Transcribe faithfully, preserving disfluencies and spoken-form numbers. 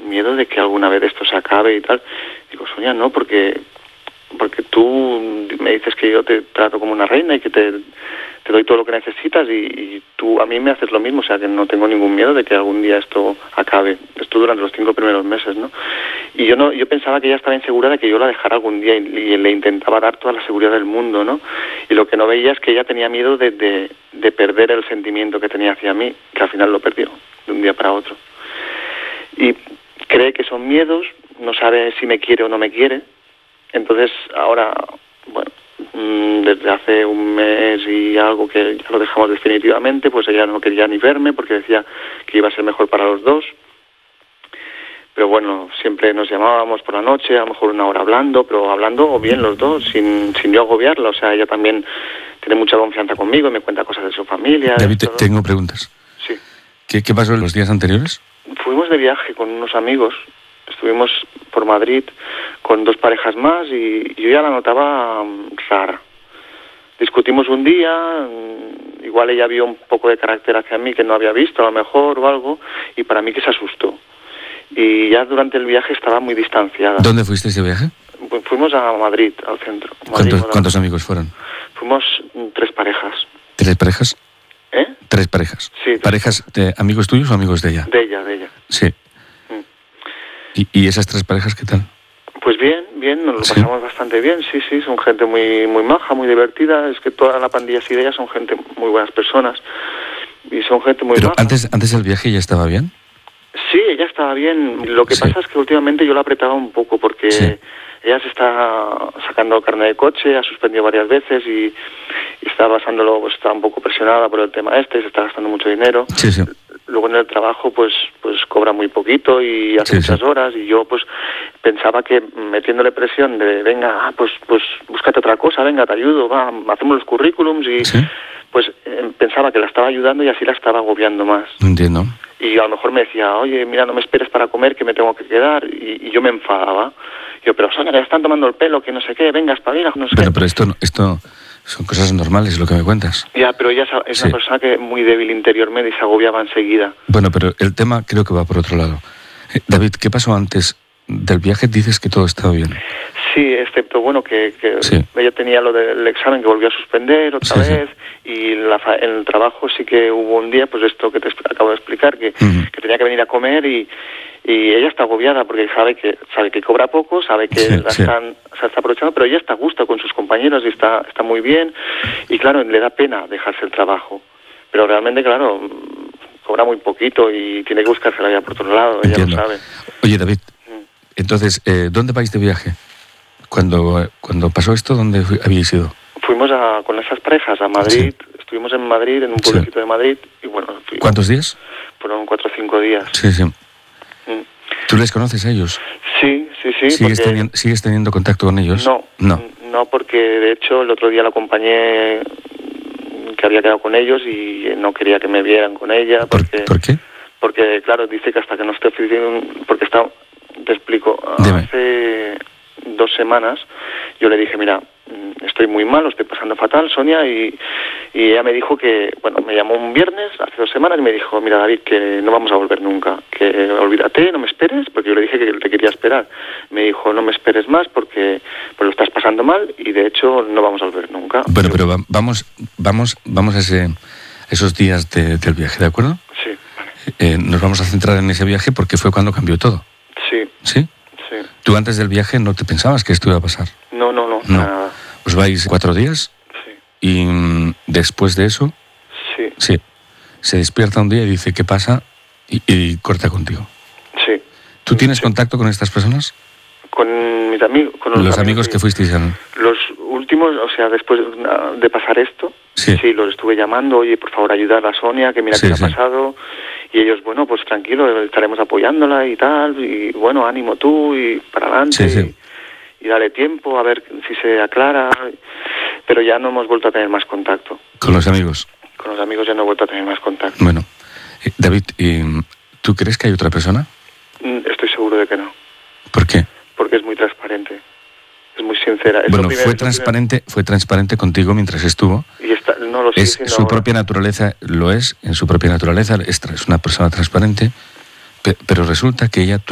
miedo de que alguna vez esto se acabe y tal. Digo, Sonia, no, porque porque tú me dices que yo te trato como una reina y que te, te doy todo lo que necesitas y, y tú a mí me haces lo mismo, o sea que no tengo ningún miedo de que algún día esto acabe. Esto durante los cinco primeros meses, ¿no? Y yo no yo pensaba que ella estaba insegura de que yo la dejara algún día y, y le intentaba dar toda la seguridad del mundo, ¿no? Y lo que no veía es que ella tenía miedo de, de, de perder el sentimiento que tenía hacia mí, que al final lo perdió de un día para otro. Y cree que son miedos, no sabe si me quiere o no me quiere. Entonces, ahora, bueno, desde hace un mes y algo que ya lo dejamos definitivamente, pues ella no quería ni verme porque decía que iba a ser mejor para los dos. Pero bueno, siempre nos llamábamos por la noche, a lo mejor una hora hablando, pero hablando bien los dos, sin, sin yo agobiarla. O sea, ella también tiene mucha confianza conmigo y me cuenta cosas de su familia. David, te, tengo preguntas. Sí. ¿Qué, ¿Qué pasó en los días anteriores? Fuimos de viaje con unos amigos. Estuvimos por Madrid con dos parejas más y yo ya la notaba rara. Discutimos un día, igual ella vio un poco de carácter hacia mí que no había visto a lo mejor o algo, y para mí que se asustó. Y ya durante el viaje estaba muy distanciada. ¿Dónde fuiste ese viaje? Fuimos a Madrid, al centro. Madrid, ¿Cuántos, ¿Cuántos amigos fueron? Fuimos tres parejas. ¿Tres parejas? ¿Eh? Tres parejas. Sí. Tres ¿Parejas de amigos tuyos o amigos de ella? De ella, de ella. Sí. ¿Y, ¿Y esas tres parejas qué tal? Pues bien, bien, nos lo ¿Sí? pasamos bastante bien, sí, sí, son gente muy muy maja, muy divertida, es que toda la pandilla así de ellas son gente muy buenas personas y son gente muy Pero maja. antes, antes del viaje ya estaba bien. Sí, ella estaba bien, lo que Sí. pasa es que últimamente yo la apretaba un poco porque Sí. ella se está sacando carne de coche, ha suspendido varias veces y, y está pasándolo, pues está un poco presionada por el tema este, se está gastando mucho dinero. Sí, sí. Luego en el trabajo pues pues cobra muy poquito y hace Sí, muchas sí. horas y yo pues pensaba que metiéndole presión de venga, ah, pues pues búscate otra cosa, venga, te ayudo, va, hacemos los currículums y ¿Sí? pues eh, pensaba que la estaba ayudando y así la estaba agobiando más. No entiendo. Y a lo mejor me decía, oye, mira, no me esperes para comer que me tengo que quedar y, y yo me enfadaba. Yo, pero Sonia, que ya están tomando el pelo, que no sé qué, venga, espabila, no sé Pero, qué. pero esto, no- esto son cosas normales, lo que me cuentas. Ya, pero ella es, es Sí. una persona que es muy débil interiormente y se agobiaba enseguida. Bueno, pero el tema creo que va por otro lado. Eh, David, ¿qué pasó antes del viaje? Dices que todo estaba bien. Sí, excepto, bueno, que, que Sí. ella tenía lo del examen que volvió a suspender otra Sí, sí. vez y la fa- en el trabajo sí que hubo un día, pues esto que te expl- acabo de explicar, que, Ujú. que tenía que venir a comer y, y ella está agobiada porque sabe que sabe que cobra poco, sabe que Sí, la sí. están, se está aprovechando, pero ella está a gusto con sus compañeros y está, está muy bien y claro, le da pena dejarse el trabajo. Pero realmente, claro, mm, cobra muy poquito y tiene que buscarse la vida por otro lado, ella Entiendo. lo sabe. Oye, David, Mm. entonces, eh, ¿dónde vais de viaje? Cuando, cuando pasó esto, ¿dónde fui- habíais ido? Fuimos a, con esas parejas a Madrid, estuvimos en Madrid, en un Sí. pueblecito de Madrid, y bueno, fuimos- ¿Cuántos días? fueron cuatro o cinco días. Sí, sí. Mm. ¿Tú les conoces a ellos? Sí, sí, sí. ¿Sigues, porque- teniendo, ¿Sigues teniendo contacto con ellos? No, No. no, porque de hecho el otro día la acompañé, mm, que había quedado con ellos y no quería que me vieran con ella, ¿Por, porque, ¿por qué? porque claro, dice que hasta que no esté oficial, porque está, te explico, Dime. hace dos semanas yo le dije, mira, mm, estoy muy mal, lo estoy pasando fatal, Sonia, y, y ella me dijo que, bueno, me llamó un viernes, hace dos semanas, y me dijo, mira, David, que no vamos a volver nunca, que olvídate, no me esperes, porque yo le dije que te quería esperar. Me dijo, no me esperes más porque pues lo estás pasando mal y de hecho no vamos a volver nunca. Bueno, pero va- vamos, vamos, vamos a ese, esos días de- del viaje, ¿de acuerdo? Sí, vale. Eh, nos vamos a centrar en ese viaje porque fue cuando cambió todo. Sí, ¿Sí? sí. Tú antes del viaje no te pensabas que esto iba a pasar. No, no, no, No. nada. Os vais cuatro días Sí, y mm, después de eso, sí, sí, se despierta un día y dice qué pasa y, y corta contigo. sí. ¿Tú tienes Sí. contacto con estas personas? Con mis amigos, con Los, amigos que fuisteis a... Los últimos, o sea, después de pasar esto, Sí. sí, los estuve llamando, oye, por favor, ayudar a Sonia, que mira Sí, qué le sí. ha pasado. Y ellos, bueno, pues tranquilo, estaremos apoyándola y tal, y bueno, ánimo tú y para adelante. Sí, sí. Y, y dale tiempo a ver si se aclara. Pero ya no hemos vuelto a tener más contacto. Con los amigos. Con los amigos ya no he vuelto a tener más contacto. Bueno, eh, David, eh, ¿tú crees que hay otra persona? Mm, Estoy seguro de que no, ¿Por qué? porque es muy transparente, es muy sincera. Es Bueno, lo primero- fue es lo primero- transparente, fue transparente contigo mientras estuvo. Y está, no lo sigue Es siendo su ahora. propia naturaleza, lo es, en su propia naturaleza, es, tra- es una persona transparente, pe- pero resulta que ella